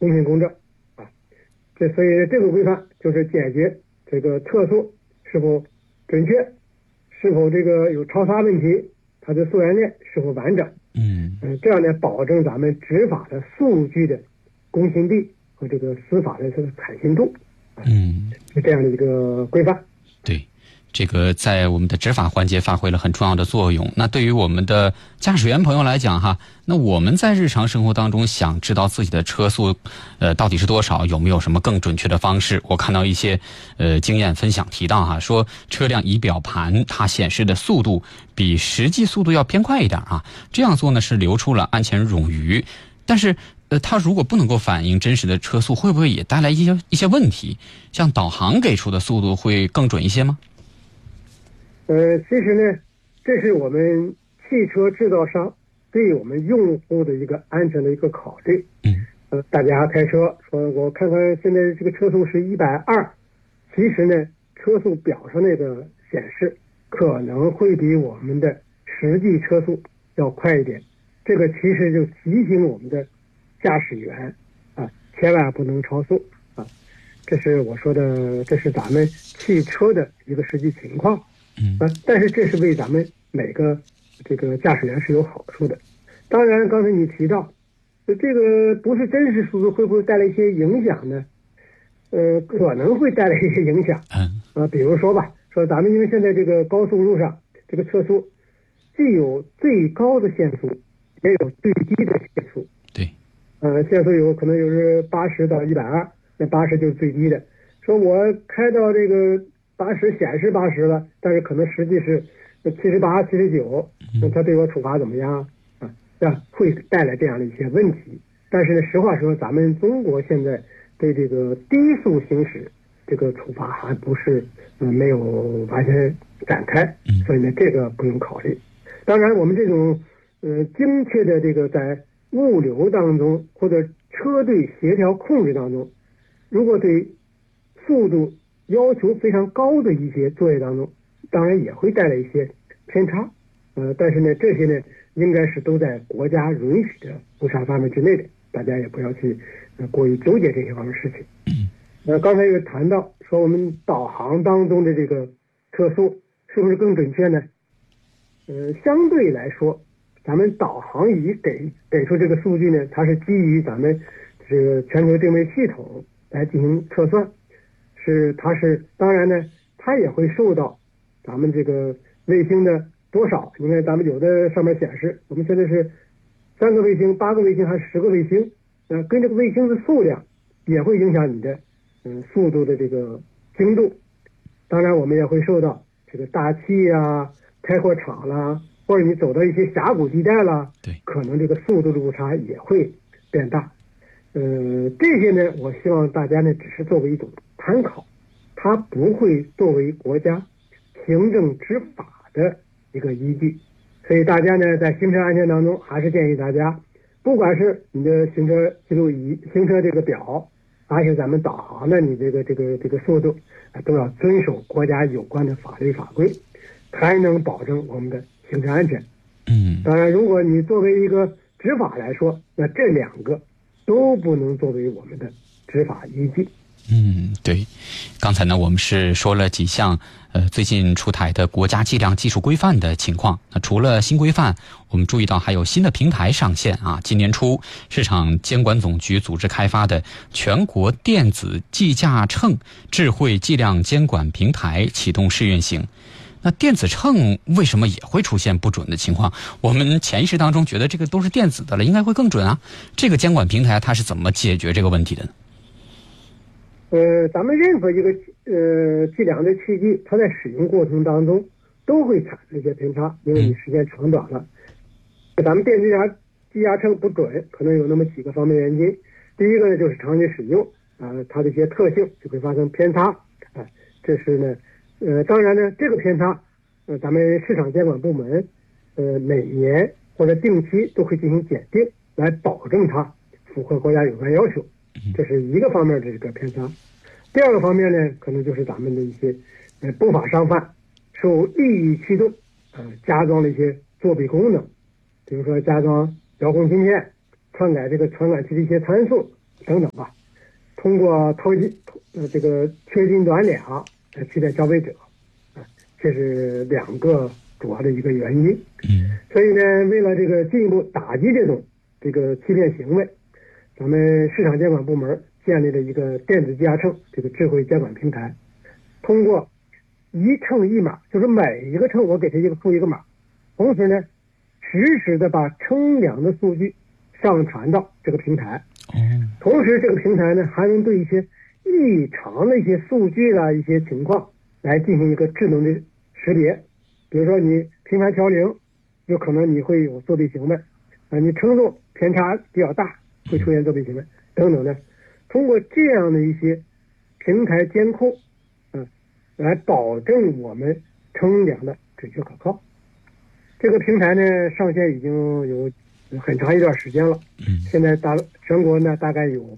公平公正啊。所以这个规范就是解决这个测速是否准确，是否这个有超差问题，它的溯源链是否完整。这样呢，保证咱们执法的数据的公信力和这个司法的这个可信度。是这样的一个规范。 对，这个在我们的执法环节发挥了很重要的作用。那对于我们的驾驶员朋友来讲哈，那我们在日常生活当中想知道自己的车速到底是多少，有没有什么更准确的方式？我看到一些经验分享提到哈，说车辆仪表盘它显示的速度比实际速度要偏快一点啊，这样做呢是留出了安全冗余。但是它如果不能够反映真实的车速，会不会也带来一些问题？像导航给出的速度会更准一些吗？ 其实呢，这是我们汽车制造商对我们用户的一个安全的一个考虑。大家开车说我看看现在这个车速是120，其实呢，车速表上那个显示可能会比我们的实际车速要快一点。这个其实就提醒我们的驾驶员啊，千万不能超速啊。这是我说的，这是咱们汽车的一个实际情况。但是这是为咱们每个这个驾驶员是有好处的。当然，刚才你提到，这个不是真实速度会不会带来一些影响呢？可能会带来一些影响。比如说吧，说咱们因为现在这个高速路上，这个测速既有最高的限速，也有最低的限速。 对。 限速有可能是80到120，那80就是最低的。说我开到这个80显示80了，但是可能实际是78、79，那他对我处罚怎么样啊？会带来这样的一些问题。但是呢，实话说，咱们中国现在对这个低速行驶这个处罚还不是没有完全展开，所以呢，这个不用考虑。当然，我们这种精确的这个在物流当中或者车队协调控制当中，如果对速度要求非常高的一些作业当中，当然也会带来一些偏差。但是呢，这些呢应该是都在国家允许的误差范围之内的，大家也不要去过于纠结这些方面事情。刚才又谈到说我们导航当中的这个测速是不是更准确呢？相对来说，咱们导航仪给出这个数据呢，它是基于咱们这个全球定位系统来进行测算，当然呢，它也会受到咱们这个卫星的多少。你看咱们有的上面显示我们现在是3个卫星、8个卫星还是10个卫星，跟这个卫星的数量也会影响你的速度的这个精度。当然我们也会受到这个大气啊、开阔场啦，或者你走到一些峡谷地带啦，可能这个速度的误差也会变大。这些呢，我希望大家呢只是作为一种参考，它不会作为国家行政执法的一个依据。所以大家呢在行车安全当中，还是建议大家，不管是你的行车记录仪、行车这个表，还是咱们导航的你这个速度，都要遵守国家有关的法律法规，才能保证我们的行车安全。当然，如果你作为一个执法来说，那这2个都不能作为我们的执法依据。 对，刚才呢我们是说了几项最近出台的国家计量技术规范的情况。那除了新规范，我们注意到还有新的平台上线啊。今年初，市场监管总局组织开发的全国电子计价秤智慧计量监管平台启动试运行。那电子秤为什么也会出现不准的情况？我们潜意识当中觉得这个都是电子的了，应该会更准啊。这个监管平台它是怎么解决这个问题的呢？ 咱们任何一个计量的器具，它在使用过程当中都会产生一些偏差，因为你时间长短了。咱们电子计价秤不准，可能有那么几个方面原因。第一个呢，就是长期使用它的一些特性就会发生偏差这是呢，当然呢，这个偏差咱们市场监管部门每年或者定期都会进行检定，来保证它符合国家有关要求。这是一个方面的这个偏差。第二个方面呢，可能就是咱们的一些不法商贩受利益驱动加装了一些作弊功能，比如说加装遥控芯片，篡改这个传感器的一些参数， 等等吧。通过这个缺斤短两来取代消费者，这是2个主要的一个原因。所以呢，为了这个进一步打击这个欺骗行为，咱们市场监管部门建立了一个电子计价秤这个智慧监管平台，通过一秤一码，就是每一个秤我给它出一个码，同时呢，实时的把称量的数据上传到这个平台。同时这个平台呢还能对一些异常的一些数据啦、一些情况来进行一个智能的识别。比如说你频繁调零，有可能你会有作弊行为你称重偏差比较大，会出现作弊行为等等的。通过这样的一些平台监控来保证我们称量的准确可靠。这个平台呢上线已经有很长一段时间了，现在全国呢大概有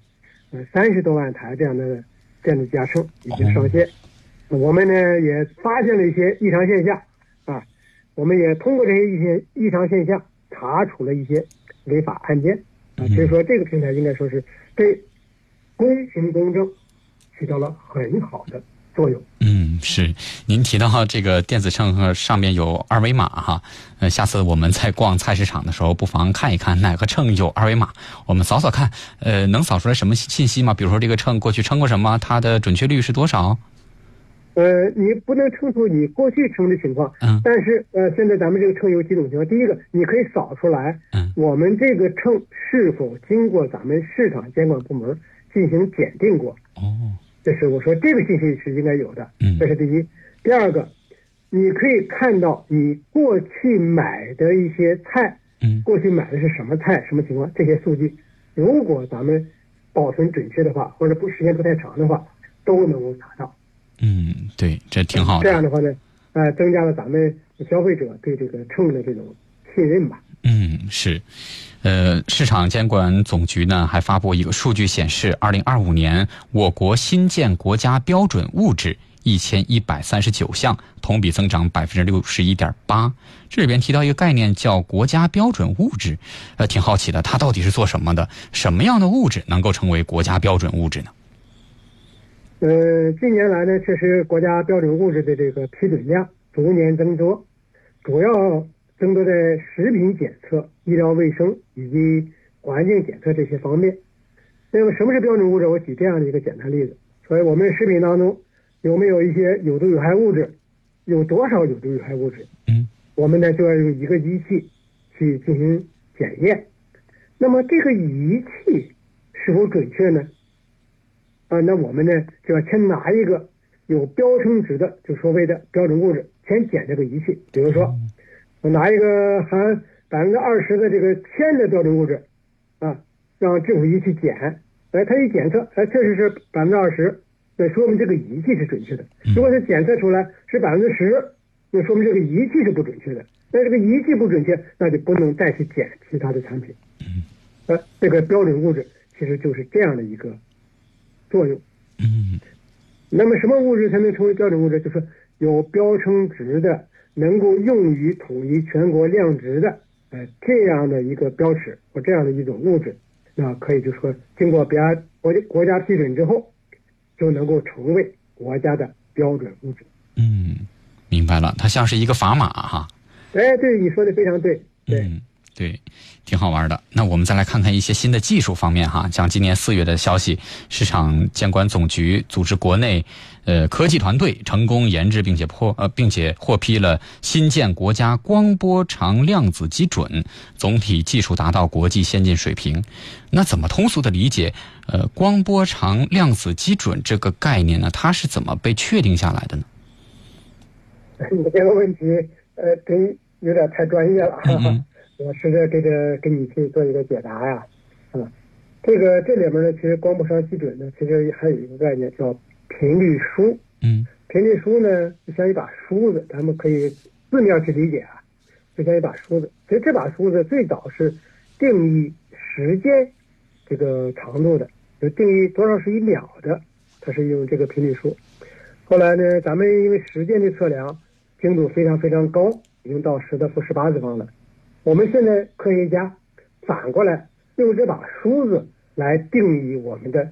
30多万台这样的电子计价秤已经上线。我们呢也发现了一些异常现象我们也通过这些异常现象查处了一些违法案件所以说这个平台应该说是对公平公正起到了很好的作用。 是，您提到这个电子秤上面有二维码哈，下次我们在逛菜市场的时候，不妨看一看哪个秤有二维码，我们扫扫看，能扫出来什么信息吗？比如说这个秤过去称过什么，它的准确率是多少？ 你不能称出你过去称的情况，但是现在咱们这个秤有几种情况。第一个，你可以扫出来，我们这个秤是否经过咱们市场监管部门进行检定过。这是我说这个信息是应该有的，这是第一。第二个，你可以看到你过去买的一些菜，过去买的是什么菜，什么情况，这些数据，如果咱们保存准确的话，或者时间不太长的话，都能够查到。 对，这挺好的。 这样的话呢，增加了咱们消费者对这个秤的这种信任吧。 是。市场监管总局呢还发布一个数据显示，2025年我国新建国家标准物质1139项，同比增长61.8%。这里边提到一个概念叫国家标准物质，挺好奇的，它到底是做什么的？什么样的物质能够成为国家标准物质呢？ 近年来呢，确实国家标准物质的这个批准量逐年增多，主要增多在食品检测、医疗卫生以及环境检测这些方面。那么什么是标准物质？我举这样的一个简单例子。所以我们食品当中有没有一些有毒有害物质，有多少有毒有害物质，我们呢就要用一个仪器去进行检验。那么这个仪器是否准确呢？那我们呢就要先拿一个有标称值的，就所谓的标准物质，先检这个仪器。比如说我拿一个含20%的这个铅的标准物质让政府仪器检，它一检测确实是20%，那说明这个仪器是准确的。如果是检测出来是10%，那说明这个仪器是不准确的。那这个仪器不准确，那就不能再去检其他的产品。这个标准物质其实就是这样的一个作用。那么什么物质才能成为标准物质？就是有标称值的，能够用于统一全国量值的这样的一个标尺或这样的一种物质，那可以就说经过国家批准之后，就能够成为国家的标准物质。 明白了，它像是一个砝码哈。 对，你说的非常对。 对，挺好玩的。那我们再来看看一些新的技术方面哈，像今年4月的消息，市场监管总局组织国内科技团队成功研制并且获批了新建国家光波长量子基准，总体技术达到国际先进水平。那怎么通俗的理解光波长量子基准这个概念呢？它是怎么被确定下来的呢？ 你这个问题真有点太专业了。我试着跟你去做一个解答呀。这里面呢，其实光波长基准呢，其实还有一个概念叫频率书。频率书呢就像一把梳子，咱们可以字面去理解就像一把梳子。其实这把梳子最早是定义时间这个长度的，就定义多少是1秒的，它是用这个频率书。后来呢，咱们因为时间的测量精度非常非常高，已经到10^-18了。我们现在科学家反过来用这把梳子来定义我们的